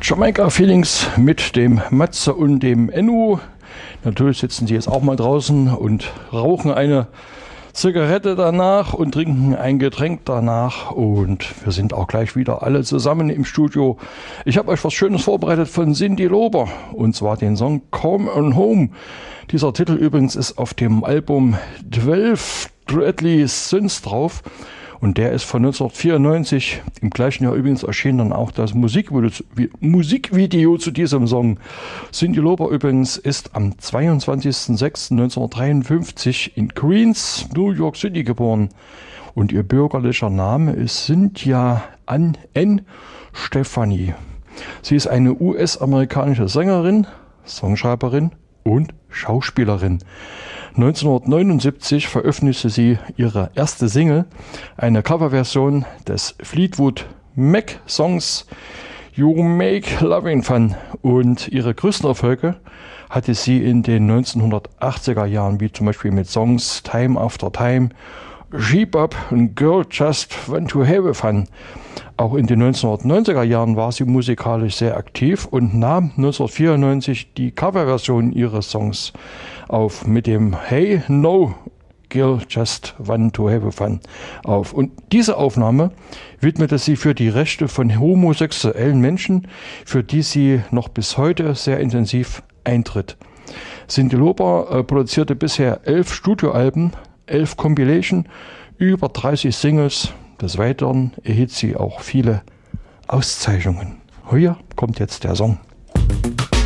Jamaika Feelings mit dem Matze und dem Ennu. Natürlich sitzen sie jetzt auch mal draußen und rauchen eine Zigarette danach und trinken ein Getränk danach. Und wir sind auch gleich wieder alle zusammen im Studio. Ich habe euch was Schönes vorbereitet von Cyndi Lauper, und zwar den Song Come on Home. Dieser Titel übrigens ist auf dem Album 12 Deadly Sins drauf. Und der ist von 1994, im gleichen Jahr übrigens erschien dann auch das Musikvideo zu diesem Song. Cyndi Lauper übrigens ist am 22.06.1953 in Queens, New York City geboren. Und ihr bürgerlicher Name ist Cynthia Ann Stephanie. Sie ist eine US-amerikanische Sängerin, Songschreiberin und Schauspielerin. 1979 veröffentlichte sie ihre erste Single, eine Coverversion des Fleetwood Mac Songs You Make Loving Fun, und ihre größten Erfolge hatte sie in den 1980er Jahren, wie zum Beispiel mit Songs Time After Time, Sheep Up und Girl Just Want to Have Fun. Auch in den 1990er Jahren war sie musikalisch sehr aktiv und nahm 1994 die Coverversion ihres Songs auf mit dem Hey No Girl Just Want to Have Fun auf. Und diese Aufnahme widmete sie für die Rechte von homosexuellen Menschen, für die sie noch bis heute sehr intensiv eintritt. Cyndi Lauper produzierte bisher 11 Studioalben, 11 Compilation, über 30 Singles. Des Weiteren erhielt sie auch viele Auszeichnungen. Hier kommt jetzt der Song.